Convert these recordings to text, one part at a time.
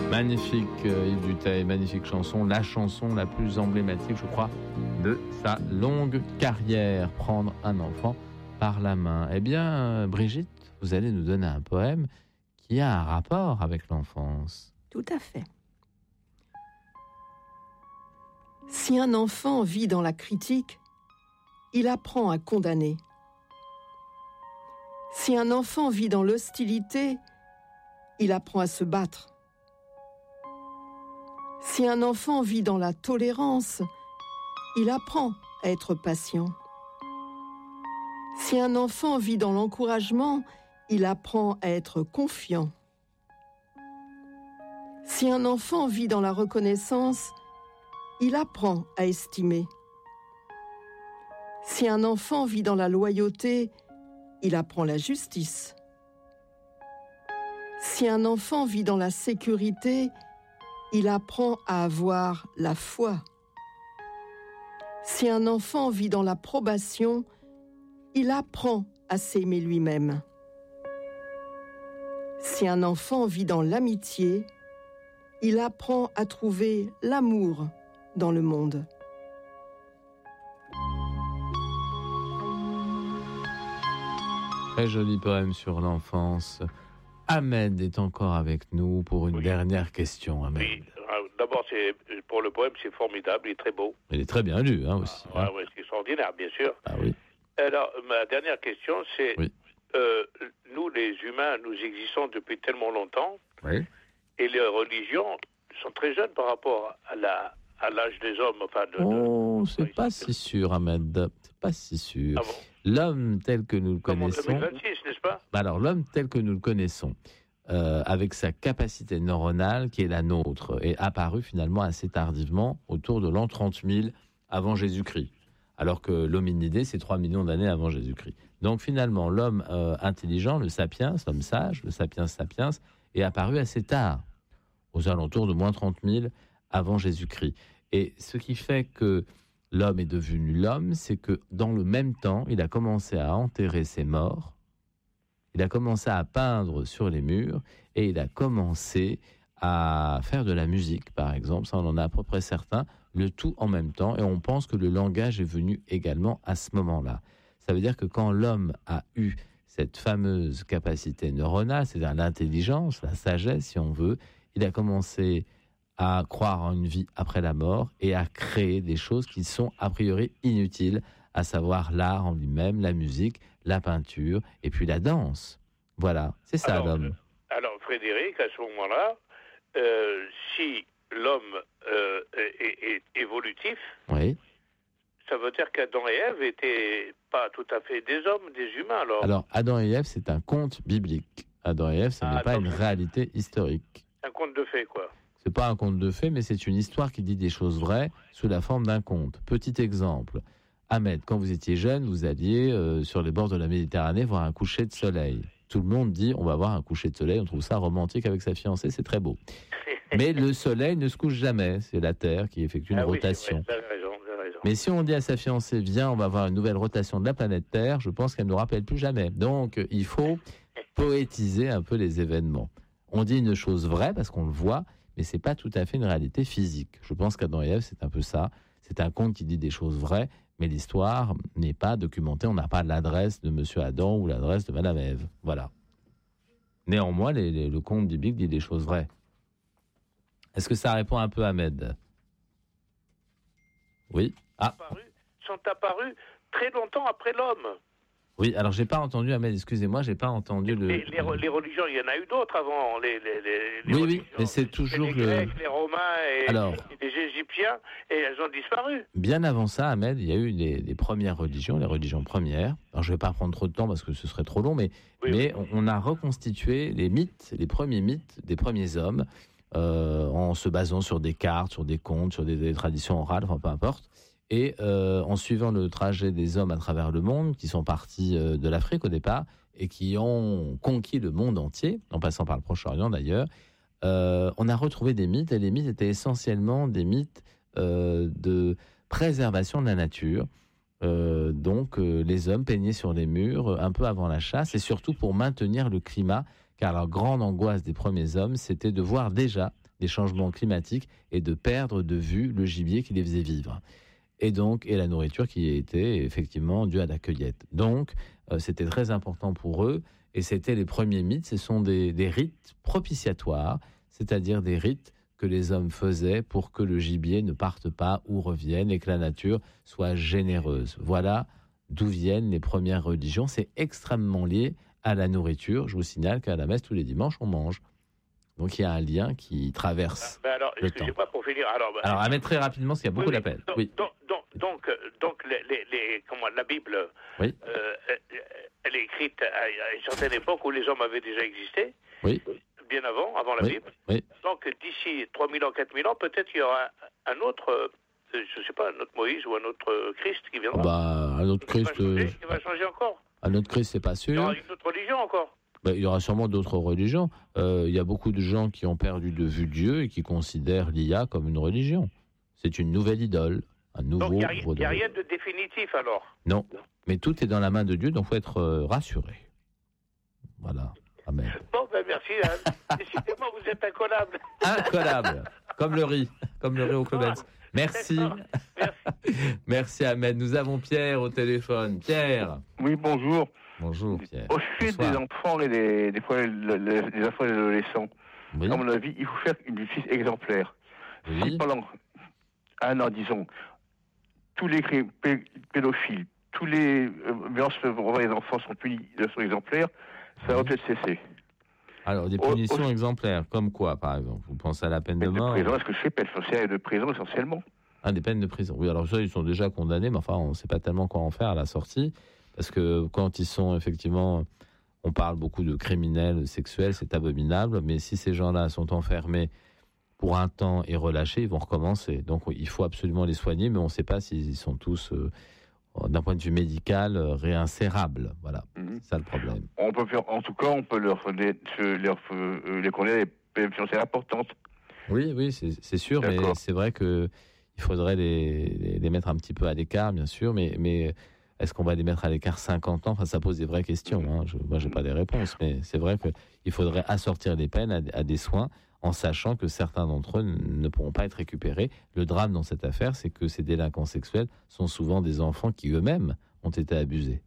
Magnifique Yves Duteil, magnifique chanson, la chanson la plus emblématique, je crois, de sa longue carrière, Prendre un enfant par la main. Eh bien, Brigitte, vous allez nous donner un poème qui a un rapport avec l'enfance. Tout à fait. Si un enfant vit dans la critique, il apprend à condamner. Si un enfant vit dans l'hostilité, il apprend à se battre. Si un enfant vit dans la tolérance, il apprend à être patient. Si un enfant vit dans l'encouragement, il apprend à être confiant. Si un enfant vit dans la reconnaissance, il apprend à estimer. Si un enfant vit dans la loyauté, il apprend la justice. Si un enfant vit dans la sécurité, il apprend à avoir la foi. Si un enfant vit dans l'approbation, il apprend à s'aimer lui-même. Si un enfant vit dans l'amitié, il apprend à trouver l'amour dans le monde. Très joli poème sur l'enfance. Ahmed est encore avec nous pour une dernière question. Ahmed. Oui, d'abord, pour le poème, c'est formidable, il est très beau. Il est très bien lu aussi. Oui, c'est extraordinaire, bien sûr. Ah oui. Alors, ma dernière question, c'est, oui. Nous, les humains, nous existons depuis tellement longtemps, oui. Et les religions sont très jeunes par rapport à l'âge des hommes. C'est pas si sûr, Ahmed. C'est pas si sûr. Ah bon? L'homme tel que nous le connaissons... Comme en 2026, n'est-ce pas? Alors, l'homme tel que nous le connaissons, avec sa capacité neuronale qui est la nôtre, est apparu finalement assez tardivement, autour de l'an 30 000 avant Jésus-Christ. Alors que l'hominidé, c'est 3 millions d'années avant Jésus-Christ. Donc finalement, l'homme intelligent, le sapiens, l'homme sage, le sapiens sapiens, est apparu assez tard, aux alentours de moins 30 000 avant Jésus-Christ. Et ce qui fait que l'homme est devenu l'homme, c'est que dans le même temps, il a commencé à enterrer ses morts, il a commencé à peindre sur les murs, et il a commencé à faire de la musique, par exemple. Ça, on en a à peu près certains, le tout en même temps, et on pense que le langage est venu également à ce moment-là. Ça veut dire que quand l'homme a eu cette fameuse capacité neuronale, c'est-à-dire l'intelligence, la sagesse, si on veut, il a commencé à croire en une vie après la mort et à créer des choses qui sont a priori inutiles, à savoir l'art en lui-même, la musique, la peinture et puis la danse. Voilà, c'est ça l'homme. Alors Frédéric, à ce moment-là, si l'homme est évolutif, oui. Ça veut dire qu'Adam et Ève n'étaient pas tout à fait des hommes, des humains Alors Adam et Ève, c'est un conte biblique. Adam et Ève, ce n'est pas une réalité historique. Un conte de fées, quoi. C'est pas un conte de fées, mais c'est une histoire qui dit des choses vraies sous la forme d'un conte. Petit exemple. Ahmed, quand vous étiez jeune, vous alliez sur les bords de la Méditerranée voir un coucher de soleil. Tout le monde dit, on va voir un coucher de soleil, on trouve ça romantique avec sa fiancée, c'est très beau. Mais le soleil ne se couche jamais, c'est la Terre qui effectue une rotation. Vous avez raison. Mais si on dit à sa fiancée, viens, on va voir une nouvelle rotation de la planète Terre, je pense qu'elle ne nous rappelle plus jamais. Donc, il faut poétiser un peu les événements. On dit une chose vraie parce qu'on le voit, mais c'est pas tout à fait une réalité physique. Je pense qu'Adam et Ève, c'est un peu ça. C'est un conte qui dit des choses vraies, mais l'histoire n'est pas documentée. On n'a pas l'adresse de Monsieur Adam ou l'adresse de Madame Ève. Voilà. Néanmoins, le conte biblique dit des choses vraies. Est-ce que ça répond un peu à Ahmed ? Oui. Sont apparus très longtemps après l'homme. Oui, alors j'ai pas entendu, Ahmed, excusez-moi, j'ai pas entendu les religions, il y en a eu d'autres avant. Oui, mais c'est toujours les Grecs, les Romains et les Égyptiens, et elles ont disparu. Bien avant ça, Ahmed, il y a eu les premières religions, les religions premières. Alors je vais pas prendre trop de temps parce que ce serait trop long, mais on a reconstitué les mythes, les premiers mythes des premiers hommes, en se basant sur des cartes, sur des contes, sur des traditions orales, enfin peu importe. Et en suivant le trajet des hommes à travers le monde, qui sont partis de l'Afrique au départ, et qui ont conquis le monde entier, en passant par le Proche-Orient d'ailleurs, on a retrouvé des mythes, et les mythes étaient essentiellement des mythes de préservation de la nature. Donc les hommes peignaient sur les murs un peu avant la chasse, et surtout pour maintenir le climat car la grande angoisse des premiers hommes, c'était de voir déjà des changements climatiques et de perdre de vue le gibier qui les faisait vivre. Et la nourriture qui était effectivement due à la cueillette. Donc, c'était très important pour eux, et c'était les premiers mythes. Ce sont des rites propitiatoires, c'est-à-dire des rites que les hommes faisaient pour que le gibier ne parte pas ou revienne et que la nature soit généreuse. Voilà d'où viennent les premières religions. C'est extrêmement lié à la nourriture. Je vous signale qu'à la messe, tous les dimanches, on mange. Donc il y a un lien qui traverse le temps. Pour finir. Alors, à mettre très rapidement, parce qu'il y a beaucoup d'appels. Donc la Bible, oui. Elle est écrite à une certaine époque où les hommes avaient déjà existé. Oui. Bien avant la Bible. Oui. Donc d'ici 3000 ans, 4000 ans, peut-être il y aura un autre, je ne sais pas, un autre Moïse ou un autre Christ qui viendra. Un autre Christ. Qui va changer encore. Un autre Christ, c'est pas sûr. Il y aura une autre religion encore. Il y aura sûrement d'autres religions. Il y a beaucoup de gens qui ont perdu de vue Dieu et qui considèrent l'IA comme une religion. C'est une nouvelle idole, un nouveau. Donc il n'y a rien de définitif alors. Non, mais tout est dans la main de Dieu, donc il faut être rassuré. Voilà. Amen. Bon, merci. Décidément, vous êtes incollable. Incollable, comme le riz au Clobetz. Merci. Merci, Ahmed. Nous avons Pierre au téléphone. Pierre. Oui, bonjour. Bonjour, Pierre. Au sujet des enfants et des enfants et des adolescents, à mon avis, il faut faire une justice exemplaire. Oui. Si pendant un an, disons, tous les pédophiles, tous les violences envers les enfants sont punis de façon exemplaire, ça va peut-être cesser. Alors, des punitions exemplaires, comme quoi, par exemple? Vous pensez à la peine de mort? De prison, est-ce que je sais, peine sociale et de prison, essentiellement. Des peines de prison. Oui, alors ça, ils sont déjà condamnés, mais enfin, on ne sait pas tellement quoi en faire à la sortie. Parce que quand ils sont effectivement, on parle beaucoup de criminels sexuels, c'est abominable, mais si ces gens-là sont enfermés pour un temps et relâchés, ils vont recommencer. Donc il faut absolument les soigner, mais on ne sait pas s'ils sont tous, d'un point de vue médical, réinsérables. Voilà, c'est ça le problème. On peut faire, en tout cas, on peut leur les condamner des peines financières importantes. Oui, c'est sûr, d'accord. Mais c'est vrai qu'il faudrait les mettre un petit peu à l'écart, bien sûr, mais est-ce qu'on va les mettre à l'écart 50 ans? Enfin, ça pose des vraies questions. Moi, je n'ai pas des réponses, mais c'est vrai qu'il faudrait assortir les peines à des soins en sachant que certains d'entre eux ne pourront pas être récupérés. Le drame dans cette affaire, c'est que ces délinquants sexuels sont souvent des enfants qui eux-mêmes ont été abusés.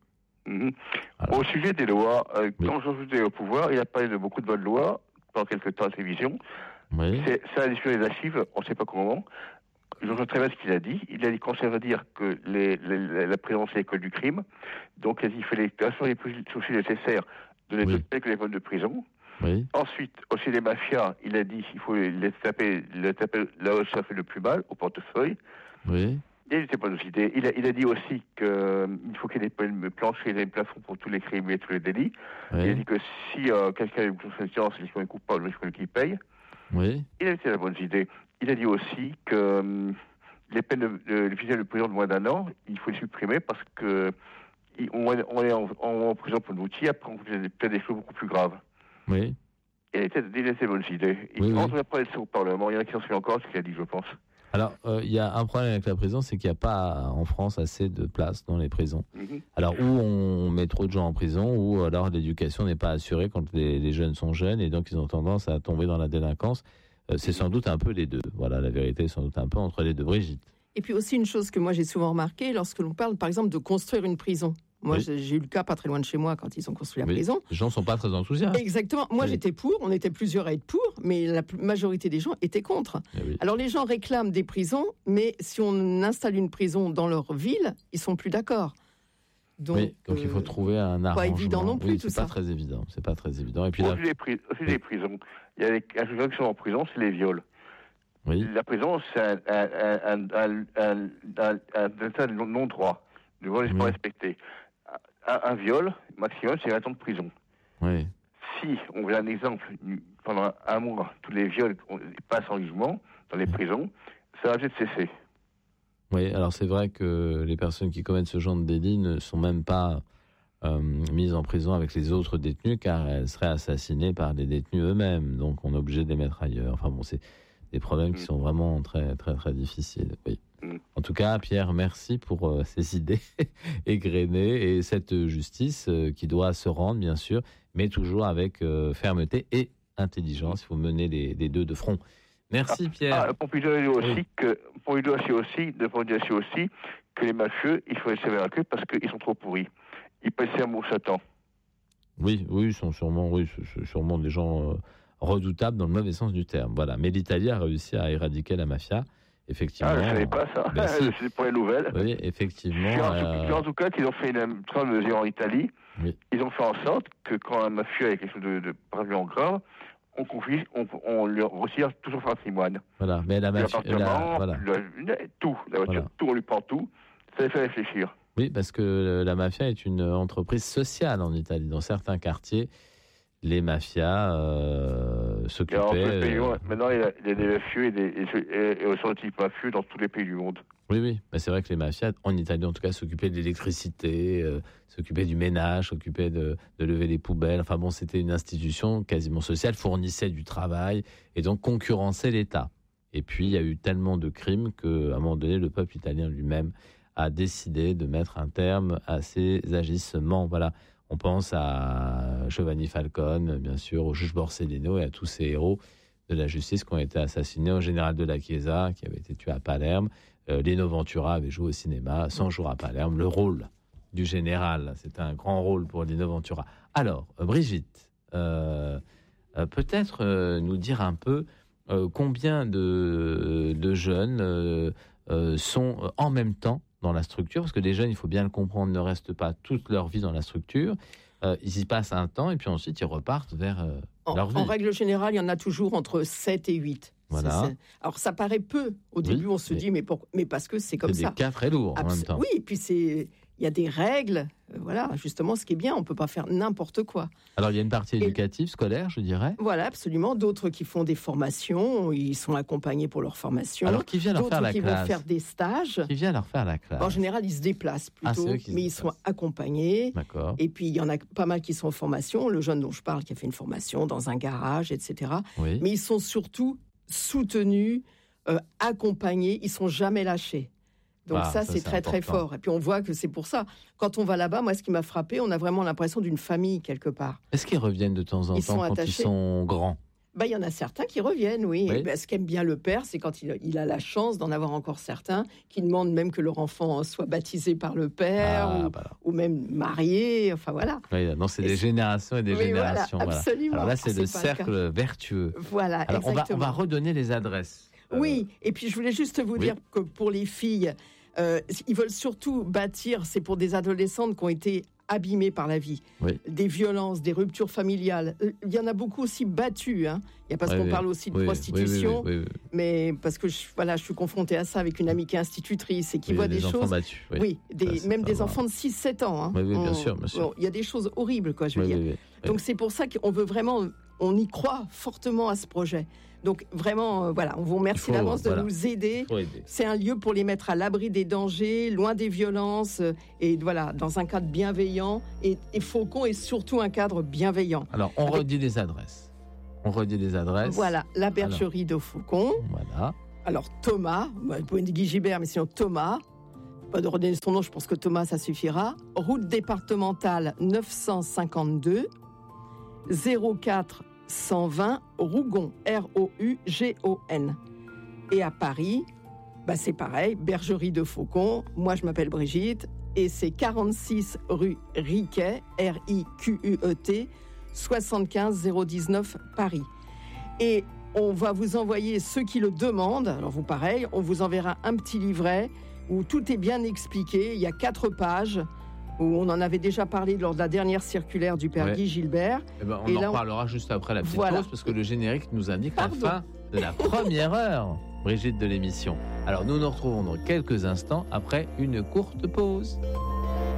Au sujet des lois, quand Jean Joudet est au pouvoir, il a parlé de beaucoup de bonnes lois pendant quelques temps à la télévision. Oui. Ça a discuté les archives, on ne sait pas comment. Je sais très bien ce qu'il a dit. Il a dit qu'on sait dire que la prison, c'est l'école du crime. Donc, il fallait les plus soucis nécessaires de les doter que les vols de prison. Oui. Ensuite, aussi les mafias, il a dit qu'il faut les taper là où ça fait le plus mal, au portefeuille. Oui. Et il n'était pas nos idées. Il a dit aussi qu'il faut qu'il y ait des peines planchers et des plafonds pour tous les crimes et tous les délits. Oui. Il a dit que si quelqu'un a une conscience, il faut qu'il coupable, il faut qu'il paye. Oui. Il a été la bonne idée. Il a dit aussi que les peines de viser le prison de moins d'un an, il faut les supprimer parce que on est en prison pour un outil, après on fait peut-être des choses beaucoup plus graves. Oui. Il a été de bonnes idées. Il pense qu'on parler de ça au Parlement. Il y en a qui s'en souviennent encore, ce qu'il a dit, je pense. Alors, il y a un problème avec la prison, c'est qu'il n'y a pas en France assez de place dans les prisons. Alors, ou on met trop de gens en prison, ou alors l'éducation n'est pas assurée quand les jeunes sont jeunes, et donc ils ont tendance à tomber dans la délinquance. C'est sans doute un peu les deux. Voilà, la vérité est sans doute un peu entre les deux. Brigitte. Et puis aussi une chose que moi j'ai souvent remarqué, lorsque l'on parle par exemple de construire une prison. Moi, j'ai eu le cas pas très loin de chez moi quand ils ont construit la prison. Les gens ne sont pas très enthousiastes. Exactement. Moi, j'étais pour. On était plusieurs à être pour, mais la majorité des gens étaient contre. Alors, les gens réclament des prisons, mais si on installe une prison dans leur ville, ils sont plus d'accord. Donc il faut trouver un arrangement. Pas évident non plus, tout ça. C'est pas très évident. Et puis aussi les prisons. Il y a des gens qui sont en prison, c'est les viols. Oui. La prison, c'est un état de non-droit. Le vol n'est pas respecté. Un viol, maximum, c'est 20 ans de prison. Oui. Si on veut un exemple, pendant un mois, tous les viols passent en jugement dans les prisons, ça va peut-être cesser. Oui, alors c'est vrai que les personnes qui commettent ce genre de délit ne sont même pas mises en prison avec les autres détenus, car elles seraient assassinées par les détenus eux-mêmes. Donc on est obligé de les mettre ailleurs. Enfin bon, c'est des problèmes qui sont vraiment très, très, très difficiles. Oui. En tout cas, Pierre, merci pour ces idées égrenées et cette justice qui doit se rendre, bien sûr, mais toujours avec fermeté et intelligence. Il faut mener les deux de front. Merci, Pierre. Pour lui dire aussi que les mafieux, il faut les sévères avec eux parce qu'ils sont trop pourris. Ils passent un mot Satan. Oui, ils sont sûrement des gens redoutables dans le mauvais sens du terme. Voilà. Mais l'Italie a réussi à éradiquer la mafia. Effectivement. Je ne savais pas ça. C'est pour les nouvelles. Oui, effectivement. En tout cas, qu'ils ont fait une grande mesure en Italie. Oui. Ils ont fait en sorte que quand un mafieux a quelque chose de vraiment grave, on lui retire tout son patrimoine. Voilà, mais la mafia, tout, la voiture, tout, on lui prend tout. Ça les fait réfléchir. Oui, parce que la mafia est une entreprise sociale en Italie. Dans certains quartiers, les mafias s'occupaient... Maintenant, il y a des mafieux et aussi des types mafieux dans tous les pays du monde. Oui, mais c'est vrai que les mafias, en Italie en tout cas, s'occupaient de l'électricité, s'occupaient du ménage, s'occupaient de lever les poubelles. Enfin bon, c'était une institution quasiment sociale, fournissait du travail et donc concurrençait l'État. Et puis, il y a eu tellement de crimes qu'à un moment donné, le peuple italien lui-même a décidé de mettre un terme à ces agissements. Voilà. On pense à Giovanni Falcone, bien sûr, au juge Borsellino et à tous ces héros de la justice qui ont été assassinés, au général de la Chiesa qui avait été tué à Palerme. Lino Ventura avait joué au cinéma 100 jours à Palerme. Le rôle du général, c'était un grand rôle pour Lino Ventura. Alors, Brigitte, peut-être nous dire un peu combien de jeunes sont en même temps dans la structure, parce que les jeunes, il faut bien le comprendre, ne restent pas toute leur vie dans la structure. Ils y passent un temps et puis ensuite ils repartent vers leur vie. En règle générale, il y en a toujours entre 7 et 8. Voilà. Alors ça paraît peu. Au début, on se dit, mais parce que c'est comme ça. C'est des cas très lourds en même temps. Oui, et puis il y a des règles. Voilà, justement, ce qui est bien, on ne peut pas faire n'importe quoi. Alors, il y a une partie éducative, scolaire, je dirais. Voilà, absolument. D'autres qui font des formations, ils sont accompagnés pour leur formation. Alors, qui vient leur faire la classe ? D'autres qui vont faire des stages. Qui vient leur faire la classe ? En général, ils se déplacent plutôt, mais ils sont accompagnés. D'accord. Et puis, il y en a pas mal qui sont en formation. Le jeune dont je parle, qui a fait une formation dans un garage, etc. Oui. Mais ils sont surtout soutenus, accompagnés, ils ne sont jamais lâchés. Donc ça, c'est très, très fort. Et puis, on voit que c'est pour ça. Quand on va là-bas, moi, ce qui m'a frappé, on a vraiment l'impression d'une famille, quelque part. Est-ce qu'ils reviennent de temps en temps quand ils sont grands ? Il y en a certains qui reviennent, oui. Et ce qu'aime bien le père, c'est quand il a la chance d'en avoir encore certains qui demandent même que leur enfant soit baptisé par le père ou même marié. Enfin, voilà. Oui, donc c'est des générations et des générations. Voilà, absolument. Alors là, c'est le cercle vertueux. Voilà, alors, on va redonner les adresses. Oui, et puis je voulais juste vous dire que pour les filles, ils veulent surtout bâtir, c'est pour des adolescentes qui ont été abîmées par la vie, des violences, des ruptures familiales. Il y en a beaucoup aussi battues. Hein. Il y a parce qu'on parle aussi de prostitution, mais parce que je suis confrontée à ça avec une amie qui est institutrice et qui voit des choses. Battus, même des enfants de 6-7 ans. Hein. Oui, bien sûr. Il y a des choses horribles, quoi, je veux dire. Donc c'est pour ça qu'on veut vraiment, on y croit fortement à ce projet. Donc vraiment, on vous remercie d'avance de nous aider. C'est un lieu pour les mettre à l'abri des dangers, loin des violences, et dans un cadre bienveillant. Et Faucon est surtout un cadre bienveillant. Alors, on redit les adresses. Voilà, la bergerie de Faucon. Voilà. Alors, Thomas, vous pouvez dire Guy Gibert, mais sinon Thomas. Pas de redonner son nom, je pense que Thomas, ça suffira. Route départementale 952 04 120 Rougon, R-O-U-G-O-N. Et à Paris, c'est pareil, bergerie de Faucon. Moi, je m'appelle Brigitte et c'est 46 rue Riquet, R-I-Q-U-E-T, 75 019 Paris. Et on va vous envoyer ceux qui le demandent. Alors vous, pareil, on vous enverra un petit livret où tout est bien expliqué. Il y a 4 pages. Où on en avait déjà parlé lors de la dernière circulaire du père Guy Gilbert. On en parlera juste après la petite pause, parce que le générique nous indique la fin de la première heure, Brigitte, de l'émission. Alors nous nous retrouvons dans quelques instants après une courte pause.